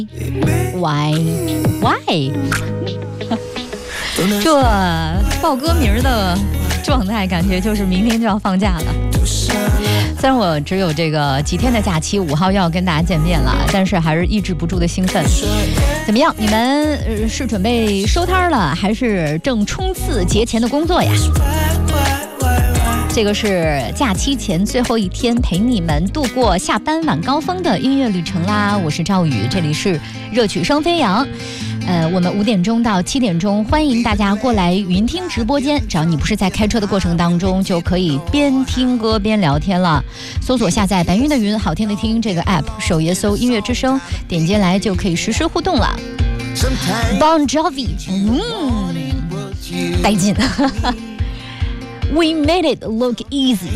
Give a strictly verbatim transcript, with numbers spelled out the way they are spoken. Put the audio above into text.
Why Why 这报歌名的状态感觉就是明天就要放假了。虽然我只有这个几天的假期，五号又要跟大家见面了，但是还是抑制不住的兴奋。怎么样，你们、呃、是准备收摊了，还是正冲刺节前的工作呀？这个是假期前最后一天，陪你们度过下班晚高峰的音乐旅程啦。我是赵宇，这里是热曲声飞扬。呃，我们五点钟到七点钟，欢迎大家过来云听直播间。只要你不是在开车的过程当中，就可以边听歌边聊天了。搜索下载白云的云，好听的听这个 app， 首页搜音乐之声，点进来就可以实时互动了。Bon Jovi， 嗯，带劲。We made it look easy.